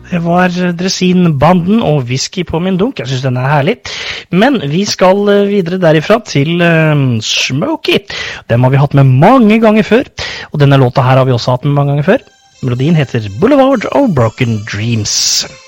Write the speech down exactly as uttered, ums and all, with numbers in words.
det var Dresinbanden og whisky på min dunk. Jeg synes den er herlig. Men vi skal videre derifra til uh, Smokey. Den har vi hatt med mange ganger før, og denne låta her har vi også hatt med mange ganger før. Melodien heter Boulevard of Broken Dreams.